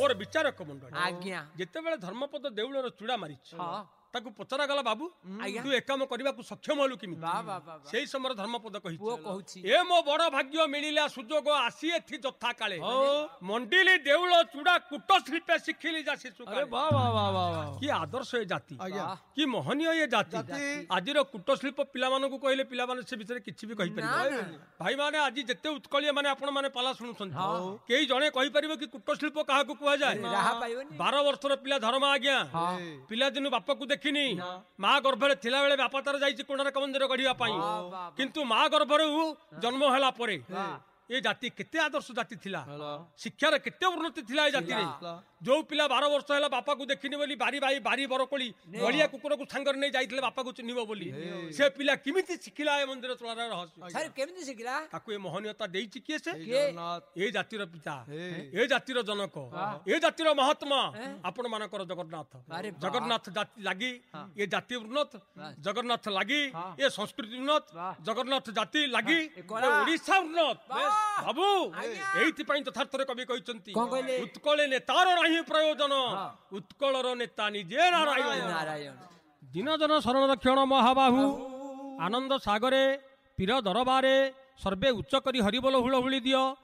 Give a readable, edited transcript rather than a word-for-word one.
ମୋର ବିଚାରକ ମଣ୍ଡଳୀ ଆଜ୍ଞା ଯେତେବେଳେ ଧର୍ମପଦ ଦେଉଳର ଚୂଡା ମାରିଛି ହଁ ତାକୁ ପଚରା ଗଲା ବାବୁ ଆଜ୍ଞା। ତୁ ଏକାମ କରିବାକୁ ସକ୍ଷମ ହେଲୁ କେମିତି ବା ବା ବା ବା। ସେଇ ସମୟରେ ଧର୍ମପଦ ପୁଅ କହିଛି କହୁଛି ଏ ମୋ ବଡ ଭାଗ୍ୟ ମିଳିଲା ସୁଯୋଗ ଆସି ଏଠି ଯଥା କାଳେ ମଣ୍ଡିଲି ଦେଉଳ ଚୂଡା କୁଟ ଶିଳ୍ପେ ଶିଖିଲି ଯା ଶିଶୁ ଆରେ ବାଃ ବାଃ ବାଃ ବାଃ ବାଃ। କି ଆଦର୍ଶ ଏ ଜାତି ଆଜ୍ଞା। କି ମହନୀୟ ଏ ଜାତି ଆଜିର କୁଟ ଶିଳ୍ପ ପିଲାମାନଙ୍କୁ କହିଲେ ପିଲାମାନେ ସେ ବିଷୟରେ କିଛି ବି କହିପାରିବେ ଭାଇମାନେ ଆଜି ଯେତେ ଉତ୍କଳୀୟ ମାନେ ଆପଣ ମାନେ ପାଲା ଶୁଣୁଛନ୍ତି କେହି ଜଣେ କହିପାରିବେ କି କୁଟ ଶିଳ୍ପ କାହାକୁ କୁହାଯାଏ ରାହା ପାଇବନି 12 ବର୍ଷର ପିଲା ଧର୍ମ ଆଜ୍ଞା ପିଲାଦିନୁ ବାପକୁ ଦେଖିନି ମା ଗର୍ଭରେ ଥିଲା ବେଳେ ବାପା ତାର ଯାଇଛି କୋଣାର୍କ ମନ୍ଦିର ଗଢିବା ପାଇଁ କିନ୍ତୁ ମା ଗର୍ଭରୁ ଜନ୍ମ ହେଲା ପରେ ଏ ଜାତି କେତେ ଆଦର୍ଶ ଜାତି ଥିଲା ଶିକ୍ଷାର କେତେ ଉନ୍ନତି ଥିଲା ଏ ଜାତିରେ ଯୋଉ ପିଲା 12 ବର୍ଷ ହେଲା ବାପାକୁ ଦେଖିନି ବୋଲି ବାରି ବରକୋଳି ବଳିଆ କୁକୁରକୁ ସାଙ୍ଗରେ ନେଇ ଯାଇଥିଲେ ବାପାକୁ ଚିହ୍ନିବ ବୋଲି ସେ ପିଲା କେମିତି ଶିଖିଲା ଏ ମନ୍ଦିର ଚଳାର ରହସ୍ୟ ସାର୍ କେମିତି ଶିଖିଲା ତାକୁ ଏ ମହନୀୟତା ଦେଇଛି କିଏ ସେ ଜଗନ୍ନାଥ। ଏ ଜାତିର ପିତା ଏ ଜାତିର ଜନକ ଏ ଜାତିର ମହାତ୍ମା ଆପଣ ମାନଙ୍କର ଜଗନ୍ନାଥ ଆରେ ବାଃ। ଜଗନ୍ନାଥ ଲାଗି ଏ ଜାତି ଉନ୍ନତ ଜଗନ୍ନାଥ ଲାଗି ଏ ସଂସ୍କୃତି ଉନ୍ନତ ଜଗନ୍ନାଥ ଜାତି ଲାଗି କଳା। ଓଡିଶା ଉନ୍ନତ ବାବୁ ଏଇଥିପାଇଁ ଯଥାର୍ଥରେ କବି କହିଛନ୍ତି କଣ କହିଲେ? ଉତ୍କଳେ ନେତାର ନାହିଁ ପ୍ରୟୋଜନ ଉତ୍କଳର ନେତା ନିଜେ ନାରାୟଣ ନାରାୟଣ ଦୀନଜନ ଶରଣ ରକ୍ଷଣ ମହାବାହୁ ଆନନ୍ଦ ସାଗରେ ପୀର ଦରବାରେ ସର୍ବେ ଉଚ୍ଚ କରି ହରିବୋଲ ହୁଳହୁଳି ଦିଅ